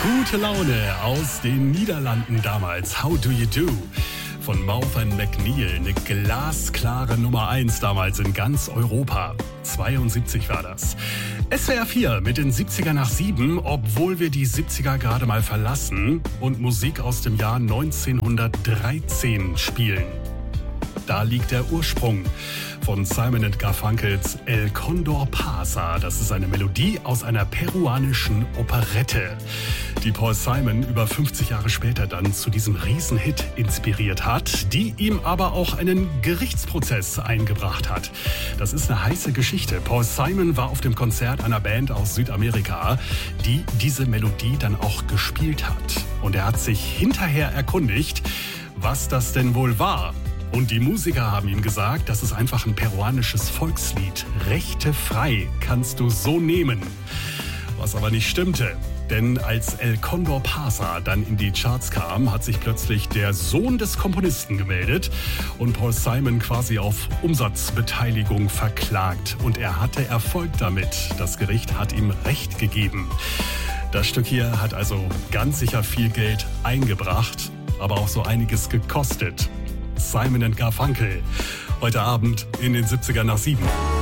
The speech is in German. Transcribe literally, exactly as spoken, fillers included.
Gute Laune aus den Niederlanden damals. How do you do? Von Martha McNeil, eine glasklare Nummer eins damals in ganz Europa. zweiundsiebzig war das. S W R vier mit den siebziger nach sieben, obwohl wir die siebziger gerade mal verlassen und Musik aus dem Jahr neunzehnhundertdreizehn spielen. Da liegt der Ursprung von Simon and Garfunkels El Condor Pasa. Das ist eine Melodie aus einer peruanischen Operette, die Paul Simon über fünfzig Jahre später dann zu diesem Riesenhit inspiriert hat, die ihm aber auch einen Gerichtsprozess eingebracht hat. Das ist eine heiße Geschichte. Paul Simon war auf dem Konzert einer Band aus Südamerika, die diese Melodie dann auch gespielt hat. Und er hat sich hinterher erkundigt, was das denn wohl war. Und die Musiker haben ihm gesagt, das ist einfach ein peruanisches Volkslied. Rechte frei kannst du so nehmen. Was aber nicht stimmte. Denn als El Condor Pasa dann in die Charts kam, hat sich plötzlich der Sohn des Komponisten gemeldet und Paul Simon quasi auf Umsatzbeteiligung verklagt. Und er hatte Erfolg damit. Das Gericht hat ihm Recht gegeben. Das Stück hier hat also ganz sicher viel Geld eingebracht, aber auch so einiges gekostet. Simon and Garfunkel, heute Abend in den siebziger nach sieben.